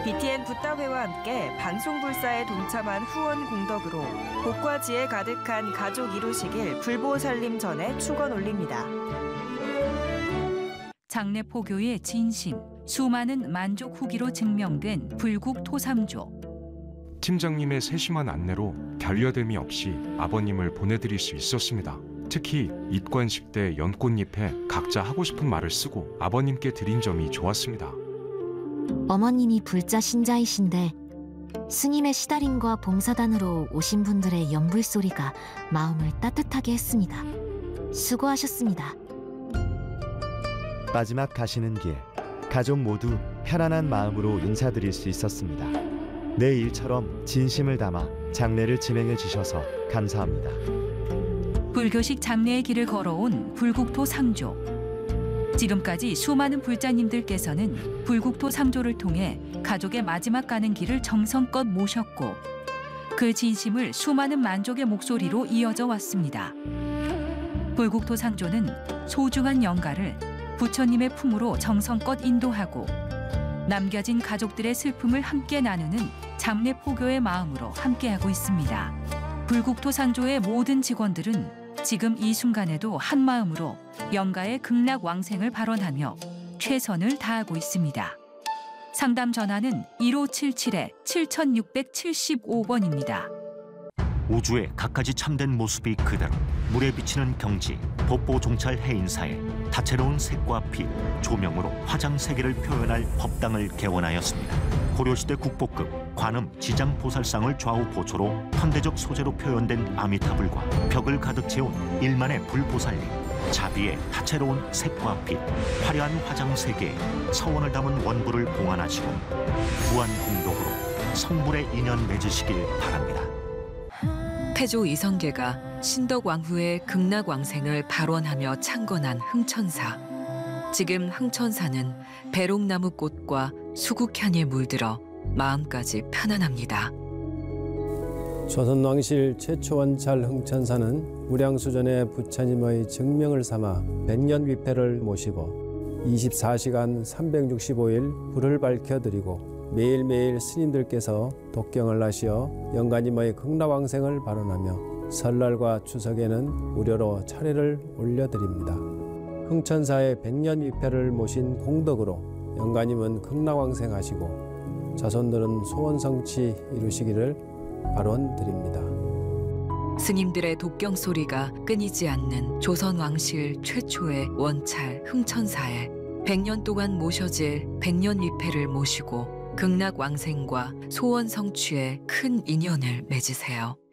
BTN 붓다회와 함께 방송불사에 동참한 후원 공덕으로 복과 지혜 가득한 가족 이루시길 불보살님 전에 축원 올립니다. 장례 포교의 진심, 수많은 만족 후기로 증명된 불국 토삼조. 팀장님의 세심한 안내로 결여됨이 없이 아버님을 보내드릴 수 있었습니다. 특히 입관식 때 연꽃잎에 각자 하고 싶은 말을 쓰고 아버님께 드린 점이 좋았습니다. 어머님이 불자 신자이신데 스님의 시달림과 봉사단으로 오신 분들의 연불소리가 마음을 따뜻하게 했습니다. 수고하셨습니다. 마지막 가시는 길, 가족 모두 편안한 마음으로 인사드릴 수 있었습니다. 내 일처럼 진심을 담아 장례를 진행해 주셔서 감사합니다. 불교식 장례의 길을 걸어온 불국토 상조. 지금까지 수많은 불자님들께서는 불국토 상조를 통해 가족의 마지막 가는 길을 정성껏 모셨고 그 진심을 수많은 만족의 목소리로 이어져 왔습니다. 불국토 상조는 소중한 영가를 부처님의 품으로 정성껏 인도하고 남겨진 가족들의 슬픔을 함께 나누는 장례 포교의 마음으로 함께하고 있습니다. 불국토 상조의 모든 직원들은 지금 이 순간에도 한 마음으로 영가의 극락 왕생을 발언하며 최선을 다하고 있습니다. 상담 전화는 1577-7675번입니다. 우주의 갖가지 참된 모습이 그대로 물에 비치는 경지, 법보 종찰 해인사에 다채로운 색과 빛, 조명으로 화장 세계를 표현할 법당을 개원하였습니다. 고려시대 국보급 관음 지장보살상을 좌우 보초로 현대적 소재로 표현된 아미타불과 벽을 가득 채운 일만의 불보살님, 자비의 다채로운 색과 빛, 화려한 화장 세계에 서원을 담은 원부를 봉안하시고 무한공덕으로 성불의 인연 맺으시길 바랍니다. 태조 이성계가 신덕왕후의 극락왕생을 발원하며 창건한 흥천사. 지금 흥천사는 배롱나무 꽃과 수국향에 물들어 마음까지 편안합니다. 조선왕실 최초 원찰 흥천사는 무량수전의 부처님의 증명을 삼아 백년위패를 모시고 24시간 365일 불을 밝혀드리고 매일매일 스님들께서 독경을 하시어 영가님의 극락왕생을 발언하며 설날과 추석에는 무료로 차례를 올려드립니다. 흥천사의 백년위패를 모신 공덕으로 영가님은 극락왕생하시고 자손들은 소원성취 이루시기를 발언드립니다. 스님들의 독경 소리가 끊이지 않는 조선왕실 최초의 원찰 흥천사에 100년 동안 모셔질 백년위패를 모시고 극락왕생과 소원 성취에 큰 인연을 맺으세요.